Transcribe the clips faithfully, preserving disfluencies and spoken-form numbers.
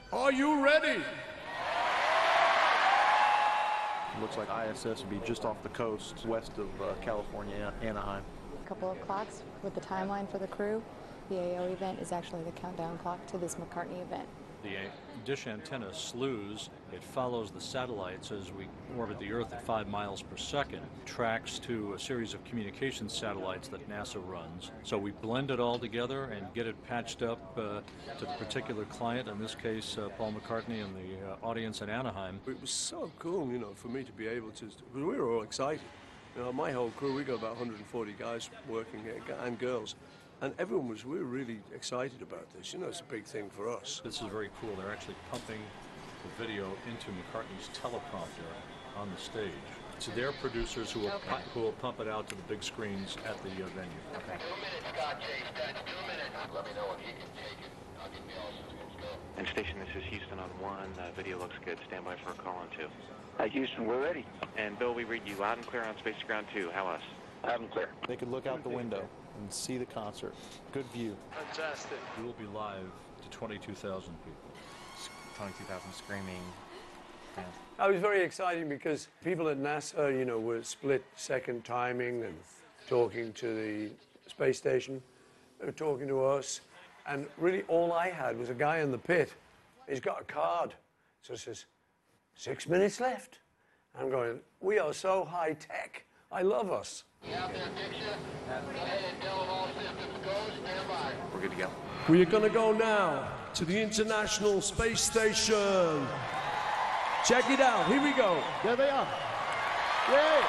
Are you ready? Looks like I S S would be just off the coast, west of uh, California, Anaheim. A couple of clocks with the timeline for the crew. The A O event is actually the countdown clock to this McCartney event. The dish antenna slews. It follows the satellites as we orbit the Earth at five miles per second, tracks to a series of communication satellites that NASA runs. So we blend it all together and get it patched up uh, to the particular client, in this case uh, Paul McCartney and the uh, audience in Anaheim. It was so cool, you know, for me to be able to, we were all excited. You know, my whole crew, we got about one hundred forty guys working here, and girls. And everyone was, we were really excited about this. You know, it's a big thing for us. This is very cool. They're actually pumping the video into McCartney's teleprompter on the stage. To their producers who will, Okay. pu- who will pump it out to the big screens at the uh, venue. Okay. Two minutes, Scott Chase. That's two minutes. Let me know if you can take it. I'll give you all systems go. And station, this is Houston on one. Uh, video looks good. Stand by for a call on two. Hi, Houston, we're ready. And Bill, we read you loud and clear on Space to Ground two. How us? Loud and clear. They could look out the window and see the concert. Good view. Fantastic. We will be live to twenty-two thousand people. twenty-two thousand screaming fans. That was very exciting because people at NASA, you know, were split second timing and talking to the space station. They were talking to us. And really all I had was a guy in the pit. He's got a card. So it says, six minutes left. I'm going, we are so high tech. I love us. You out there, picture? Go ahead and tell them all systems go. Stand by. We're good to go. We are going to go now to the International Space Station. Check it out. Here we go. There they are. Yay!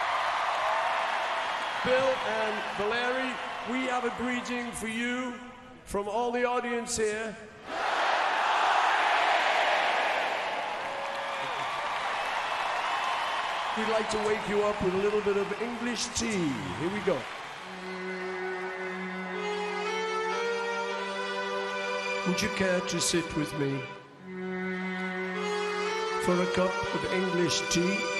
Bill and Valeri, we have a greeting for you from all the audience here. We'd like to wake you up with a little bit of English tea. Here we go. Would you care to sit with me for a cup of English tea?